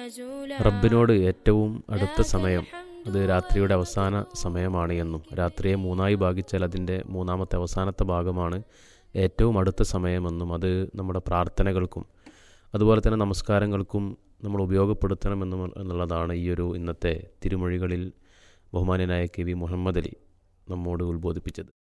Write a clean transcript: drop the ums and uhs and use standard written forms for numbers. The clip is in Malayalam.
റബ്ബിനോട് ഏറ്റവും അടുത്ത സമയം അത് രാത്രിയുടെ അവസാന സമയമാണ് എന്നും രാത്രിയെ മൂന്നായി ഭാഗിച്ചാൽ അതിൻ്റെ മൂന്നാമത്തെ അവസാനത്തെ ഭാഗമാണ് ഏറ്റവും അടുത്ത സമയമെന്നും അത് നമ്മുടെ പ്രാർത്ഥനകൾക്കും അതുപോലെ തന്നെ നമസ്കാരങ്ങൾക്കും നമ്മൾ ഉപയോഗപ്പെടുത്തണമെന്നും എന്നുള്ളതാണ് ഈ ഒരു ഇന്നത്തെ തിരുമൊഴികളിൽ ബഹുമാന്യനായ കെ വി മുഹമ്മദ് അലി നമ്മോട് ഉത്ബോധിപ്പിച്ചത്.